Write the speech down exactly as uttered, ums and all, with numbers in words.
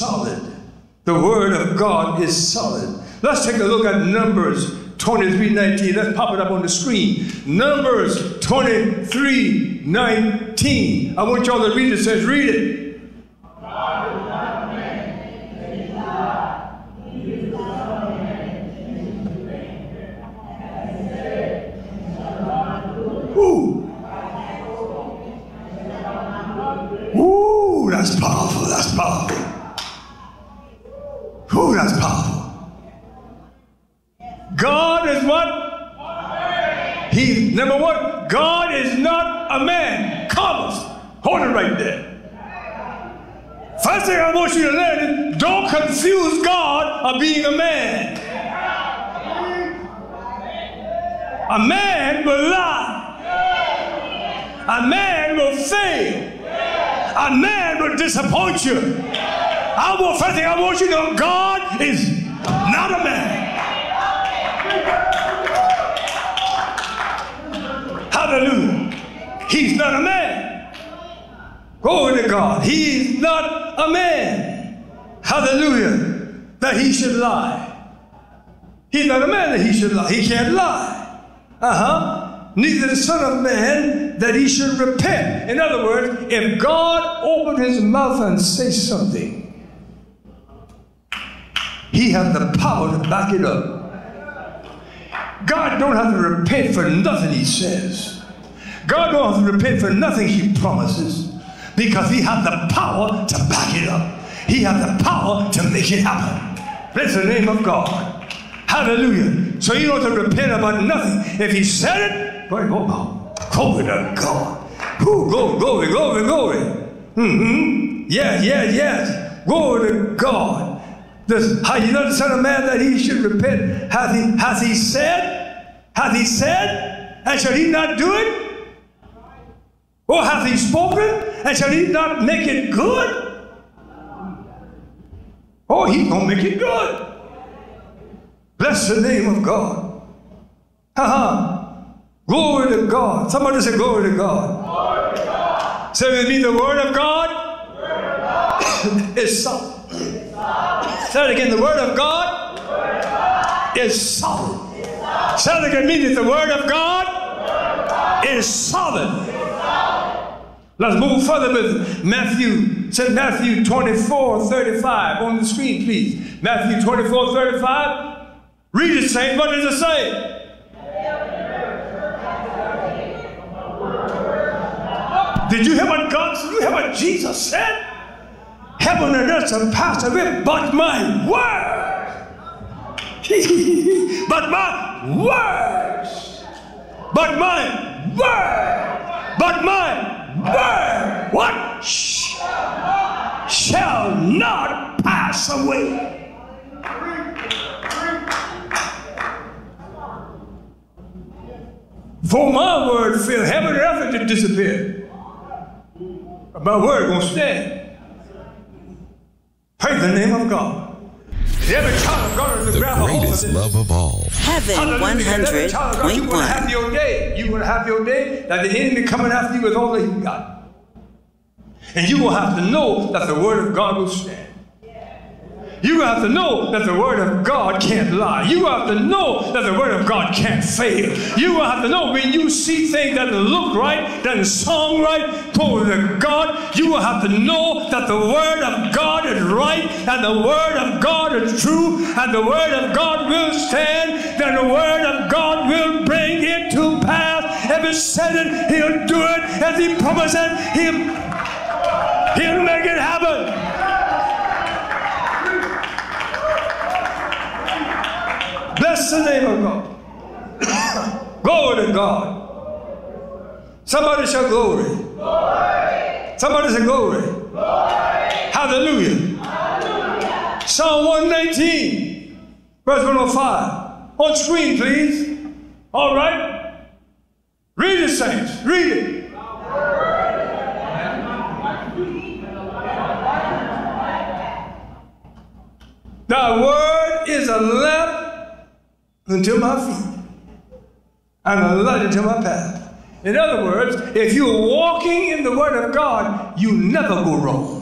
solid. The word of God is solid. Let's take a look at Numbers twenty-three nineteen. Let's pop it up on the screen. Numbers twenty-three nineteen. I want y'all to read it. It says, read it. Ooh. Ooh, that's powerful. That's powerful. Ooh, that's powerful. God is what? He, number one, God is not a man. Commas. Hold it right there. First thing I want you to learn is don't confuse God of being a man. A man will lie. A man will fail. A man will disappoint you. I want, first thing I want you to know, God is not a man. Hallelujah. He's not a man. Glory to God. He is not a man. Hallelujah. That he should lie. He's not a man that he should lie. He can't lie. Uh-huh. Neither the Son of Man that he should repent. In other words, if God opened his mouth and say something, he has the power to back it up. God don't have to repent for nothing he says. God don't have to repent for nothing he promises, because he has the power to back it up. He has the power to make it happen. Bless the name of God. Hallelujah. So you don't have to repent about nothing. If he said it, glory, oh, glory to God. Ooh, glory, glory, glory, glory. Mm-hmm. Yes, yes, yes. Glory to God. Does, how you know the Son of Man that he should repent? Has he, has he said? Has he said? And shall he not do it? Or hath he spoken? And shall he not make it good? Oh, he's going to make it good. Bless the name of God. Uh-huh. Glory to God. Somebody say glory to God. Glory to God. Say with me, the word of God, word of God. is solid. Say it again, the word of God, the word of God. is solid. Is solid. Say it again, mean it, the word of God, word of God. is solid. Is solid. Let's move further with Matthew. Say Matthew twenty-four thirty-five on the screen, please. Matthew twenty-four thirty-five. Read it, saint. What does it say? Did you hear what God said? Did you hear what Jesus said? Heaven and earth shall pass away, but my word. but my words. But my word. But my word. What? Shall not pass away. For my word fill heaven and earth to disappear. My word won't stand. Praise the name of God. Every child of God is the greatest love of all. Heaven one hundred point one. You're going to have your day. You're going to have your day that the enemy coming after you with all that he got. And you will have to know that the word of God will stand. You have to know that the word of God can't lie. You have to know that the word of God can't fail. You have to know when you see things that look right, that sound right, glory to God, you will have to know that the word of God is right, and the word of God is true, and the word of God will stand, then the word of God will bring it to pass. If he said it, he'll do it. If he promised it, he'll, he'll make it happen. Bless the name of God. Glory to God. Somebody shout glory. Glory. Somebody say glory. Glory. Hallelujah. Hallelujah. Psalm one nineteen, verse one oh five. On screen, please. All right. Read it, saints. Read it. Thy word is a lamp unto my feet and a light unto my path. In other words, if you're walking in the word of God, you never go wrong.